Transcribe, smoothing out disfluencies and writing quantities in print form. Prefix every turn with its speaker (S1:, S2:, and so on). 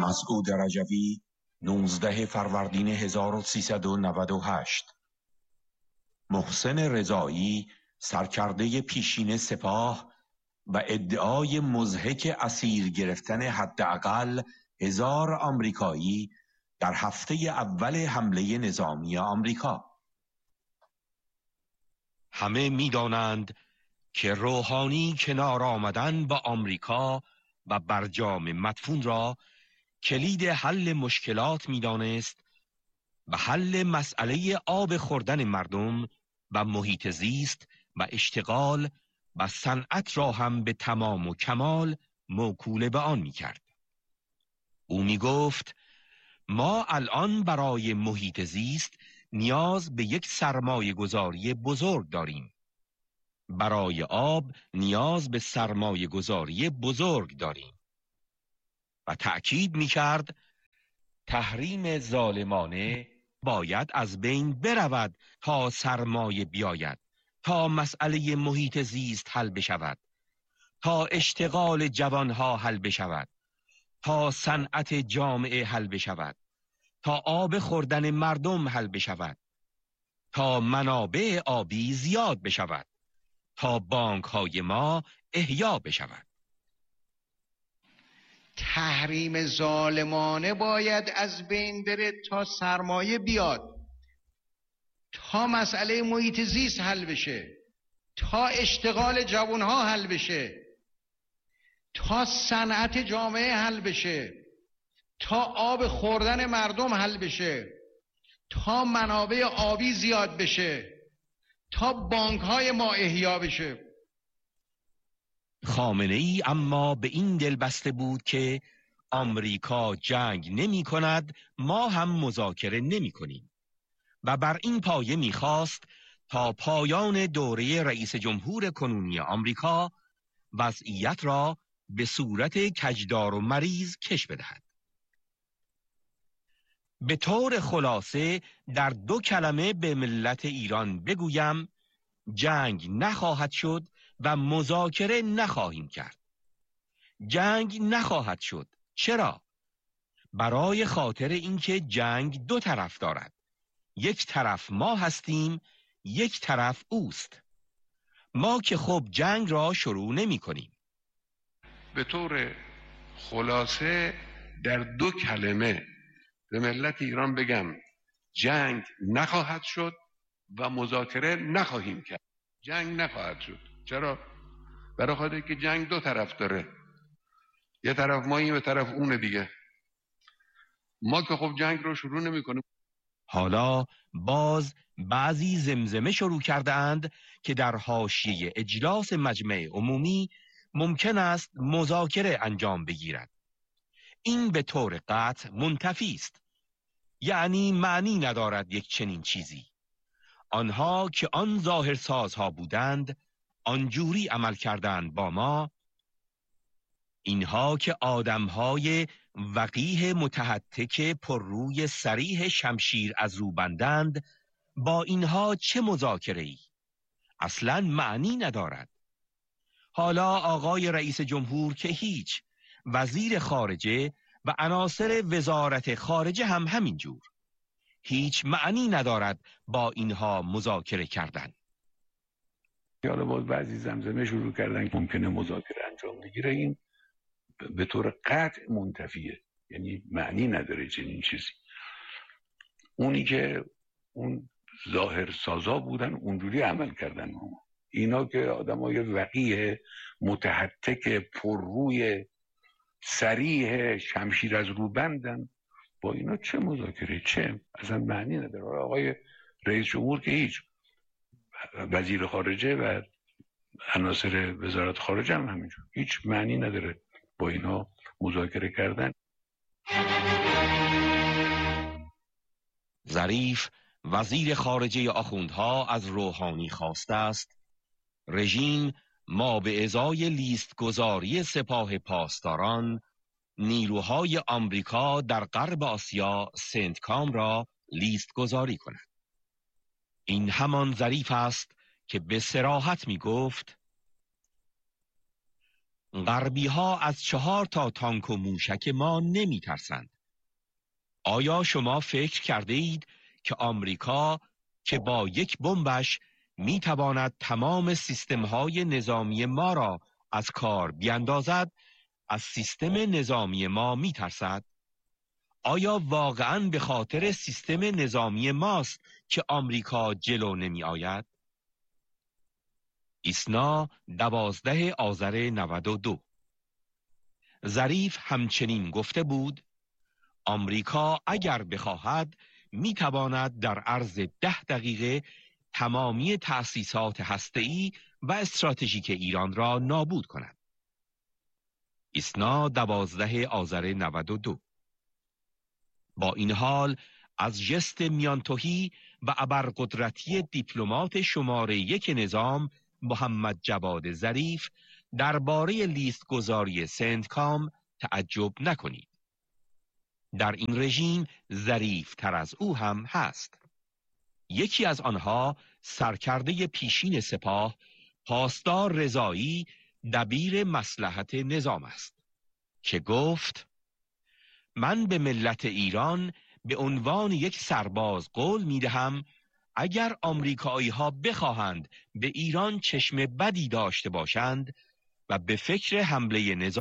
S1: مسعود رجوی 19 فروردین 1398. محسن رضایی سرکرده پیشین سپاه و ادعای مضحک اسیر گرفتن حداقل 1000 آمریکایی در هفته اول حمله نظامی آمریکا.
S2: همه می‌دانند که روحانی کنار آمدن با آمریکا و برجام مدفون را کلید حل مشکلات می‌دانست و حل مسئله آب خوردن مردم و محیط زیست و اشتغال و صنعت را هم به تمام و کمال موکول به آن می‌کرد. او می‌گفت ما الان برای محیط زیست نیاز به یک سرمایه گذاری بزرگ داریم. برای آب نیاز به سرمایه گذاری بزرگ داریم. و تأکید می‌کرد تحریم ظالمانه باید از بین برود تا سرمایه بیاید، تا مسئله محیط زیست حل بشود، تا اشتغال جوانها حل بشود، تا صنعت جامعه حل بشود، تا آب خوردن مردم حل بشود، تا منابع آبی زیاد بشود، تا بانک‌های ما احیا بشود.
S3: تحریم ظالمانه باید از بین بره تا سرمایه بیاد، تا مسئله محیط زیست حل بشه، تا اشتغال جوانها حل بشه، تا صنعت جامعه حل بشه، تا آب خوردن مردم حل بشه، تا منابع آبی زیاد بشه، تا بانک‌های ما احیا بشه.
S2: خامنه‌ای اما به این دل بسته بود که آمریکا جنگ نمی کند، ما هم مذاکره نمی کنیم و بر این پایه می خواست تا پایان دوره رئیس جمهور کنونی آمریکا وضعیت را به صورت کجدار و مریض کش بدهد. به طور خلاصه در 2 کلمه به ملت ایران بگویم جنگ نخواهد شد و مذاکره نخواهیم کرد. جنگ نخواهد شد. چرا؟ برای خاطر اینکه جنگ 2 طرف دارد. یک طرف ما هستیم، یک طرف اوست. ما که خب جنگ را شروع نمی کنیم.
S4: به طور خلاصه در 2 کلمه به ملت ایران بگم جنگ نخواهد شد و مذاکره نخواهیم کرد. جنگ نخواهد شد. چرا؟ برای خاطر که جنگ 2 طرف داره. یه طرف ماییم، یه طرف اونه دیگه. ما که خب جنگ رو شروع نمی کنیم.
S2: حالا باز بعضی زمزمه شروع کرده اند که در حاشیه اجلاس مجمع عمومی ممکن است مذاکره انجام بگیرد. این به طور قطع منتفی است. یعنی معنی ندارد یک چنین چیزی. آنها که آن ظاهرسازها بودند آنجوری عمل کردند با ما. اینها که آدمهای وقیح متحتک پر روی صریح شمشیر از رو بندند، با اینها چه مذاکره‌ای؟ اصلاً معنی ندارد. حالا آقای رئیس جمهور که هیچ، وزیر خارجه و عناصر وزارت خارجه هم همینجور. هیچ معنی ندارد با اینها مذاکره کردن.
S5: حالا باز بعضی زمزمه شروع کردن که ممکنه مذاکره انجام بگیره. این به طور قطع منتفیه، یعنی معنی نداره چنین چیزی. اونی که اون ظاهر سازا بودن اونجوری عمل کردن. اینا که آدمای وقیه متحتک پر روی صریح شمشیر از رو بندن، با اینا چه مذاکره؟ چه اصلا معنی نداره. آقای رئیس جمهور که هیچ، وزیر خارجه و عناصر وزارت خارجه هم همینجور، هیچ معنی نداره با اینا مذاکره کردن.
S2: ظریف وزیر خارجه آخوندها از روحانی خواسته است رژیم ما به ازای لیست گذاری سپاه پاسداران نیروهای آمریکا در غرب آسیا سنتکام را لیست گذاری کند. این همان ظریف است که به صراحت می گفت غربی ها از 4 تا تانک و موشک ما نمی ترسند. آیا شما فکر کرده اید که آمریکا که با یک بمبش می تواند تمام سیستم های نظامی ما را از کار بیندازد، از سیستم نظامی ما می ترسد؟ آیا واقعاً به خاطر سیستم نظامی ماست که آمریکا جلو نمی آید؟ ایسنا 12 آذر 92. ظریف همچنین گفته بود آمریکا اگر بخواهد می تواند در عرض 10 دقیقه تمامی تأسیسات هسته‌ای و استراتژیک ایران را نابود کند. ایسنا 12 آذر 92. با این حال از ژست میانتوهی و ابرقدرتی دیپلمات شماره 1 نظام محمد جواد ظریف درباره لیست گذاری سندکام تعجب نکنید. در این رژیم ظریف تر از او هم هست. یکی از آنها سرکرده پیشین سپاه پاسدار رضایی دبیر مصلحت نظام است که گفت من به ملت ایران به عنوان یک سرباز قول می دهم اگر آمریکایی ها بخواهند به ایران چشم بدی داشته باشند و به فکر حمله نظام